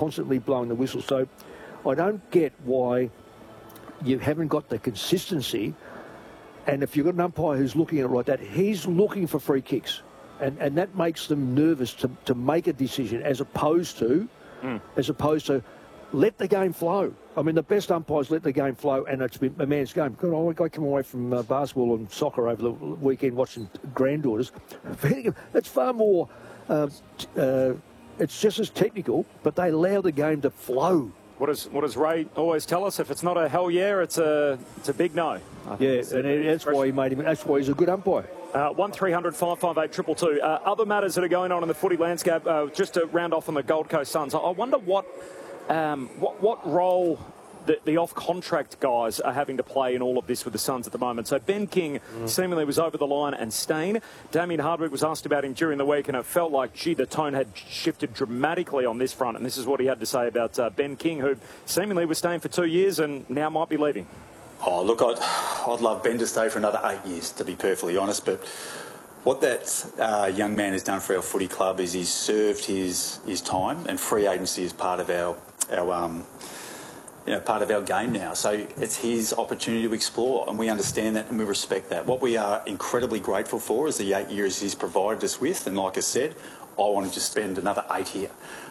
constantly blowing the whistle. So I don't get why you haven't got the consistency. And if you've got an umpire who's looking at it like that, he's looking for free kicks. And that makes them nervous to make a decision as opposed to let the game flow. I mean, the best umpires let the game flow, and it's been a man's game. God, I come away from basketball and soccer over the weekend watching granddaughters. It's far more, it's just as technical, but they allow the game to flow. What does Ray always tell us? If it's not a hell yeah, it's a big no. Yeah, and that's why he made him. That's why he's a good umpire. 1300 558 222. Other matters that are going on in the footy landscape. Just to round off on the Gold Coast Suns, I wonder what role the off-contract guys are having to play in all of this with the Suns at the moment. So Ben King seemingly was over the line and staying. Damien Hardwick was asked about him during the week, and it felt like, gee, the tone had shifted dramatically on this front. And this is what he had to say about Ben King, who seemingly was staying for 2 years and now might be leaving. Oh, look, I'd love Ben to stay for another 8 years, to be perfectly honest. But what that young man has done for our footy club is he's served his time, and free agency is part of our part of our game now. So it's his opportunity to explore, and we understand that and we respect that. What we are incredibly grateful for is the 8 years he's provided us with, and like I said, I wanted to spend another 8 here.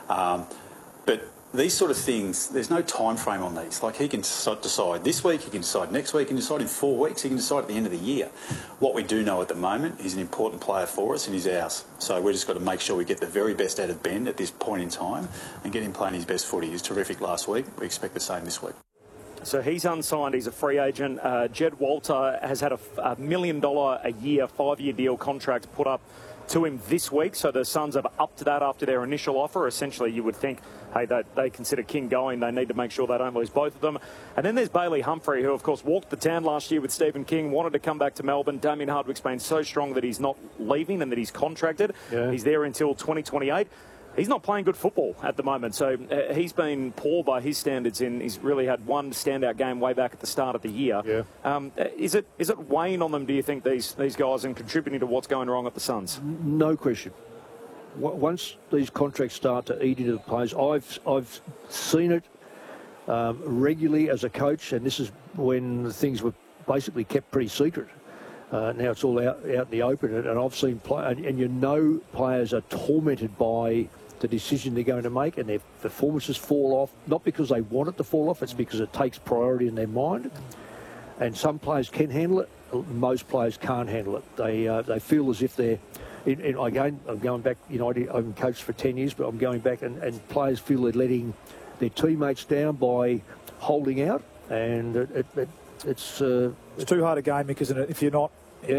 But these sort of things, there's no time frame on these. Like, he can decide this week, he can decide next week, he can decide in 4 weeks, he can decide at the end of the year. What we do know at the moment, he's an important player for us and he's ours. So we've just got to make sure we get the very best out of Ben at this point in time and get him playing his best footy. He was terrific last week. We expect the same this week. So he's unsigned, he's a free agent. Jed Walter has had a $1 million a year, 5-year deal contract put up to him this week. So the Suns have upped to that after their initial offer. Essentially, you would think, hey, they consider King going. They need to make sure they don't lose both of them. And then there's Bailey Humphrey, who, of course, walked the town last year with Stephen King, wanted to come back to Melbourne. Damien Hardwick's been so strong that he's not leaving and that he's contracted. Yeah. He's there until 2028. He's not playing good football at the moment, so he's been poor by his standards. He's really had one standout game way back at the start of the year. Yeah. Is it weighing on them, do you think, these guys, and contributing to what's going wrong at the Suns? No question. Once these contracts start to eat into the players, I've seen it regularly as a coach, and this is when things were basically kept pretty secret. Now it's all out in the open, and I've seen players are tormented by the decision they're going to make, and their performances fall off, not because they want it to fall off, it's because it takes priority in their mind. And some players can handle it, most players can't handle it. They feel as if they're, again, I'm going back, I've coached for 10 years, but I'm going back, and players feel they're letting their teammates down by holding out, and it's too hard a game, isn't it? If you're not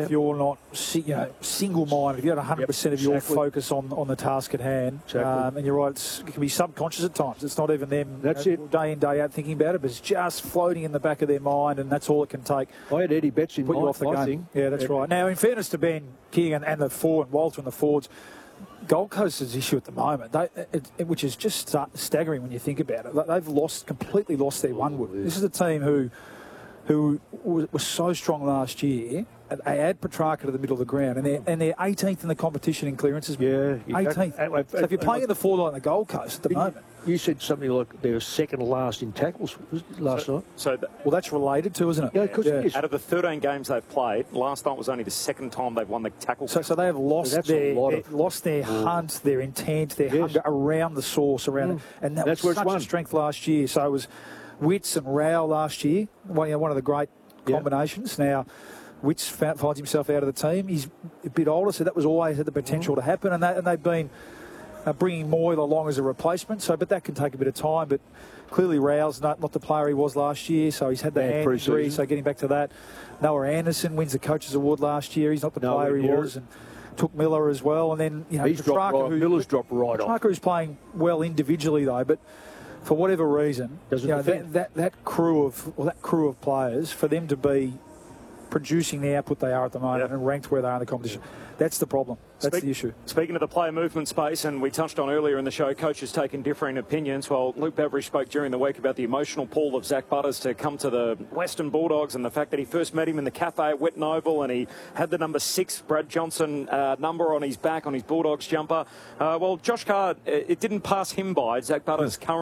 single-minded, if you have 100% of your focus on the task at hand, and you're right, it can be subconscious at times. It's not even them day in, day out thinking about it, but it's just floating in the back of their mind, and that's all it can take. I had Eddie Betts in put you off the game. Yeah, that's right. Now, in fairness to Ben King and the forward, Walter and the forwards, Gold Coast's issue at the moment, which is just staggering when you think about it. They've completely lost their one wood. This is a team who was so strong last year. They add Petrarca to the middle of the ground, and they're 18th in the competition in clearances. Yeah, 18th. So if you're playing in the forward line of the Gold Coast at the moment, you said something like they were second last in tackles last night. Well, that's related to, isn't it? Yeah, because it is. Out of the 13 games they've played, last night was only the second time they've won the tackle. So they have lost their hunt, their intent, their hunger around the source, and that's was such a strength last year. So it was Witts and Rao last year, one of the great combinations. Now, Witts finds himself out of the team. He's a bit older, so that was always had the potential to happen. And they've been bringing Moyle along as a replacement. But that can take a bit of time. But clearly, Rao's not the player he was last year. So he's had the hand injury. So getting back to that, Noah Anderson wins the Coaches Award last year. He's not the player he was. And took Miller as well. And then Miller's dropped right off. Petrarca is playing well individually though, but for whatever reason, that crew of players, for them to be producing the output they are at the moment and ranked where they are in the competition, that's the problem. That's the issue. Speaking of the player movement space, and we touched on earlier in the show, coaches taking differing opinions. Well, Luke Beveridge spoke during the week about the emotional pull of Zach Butters to come to the Western Bulldogs, and the fact that he first met him in the cafe at Wetton Oval, and he had the number 6 Brad Johnson number on his back, on his Bulldogs jumper. Well, Josh Carr, it didn't pass him by. Zach Butters' current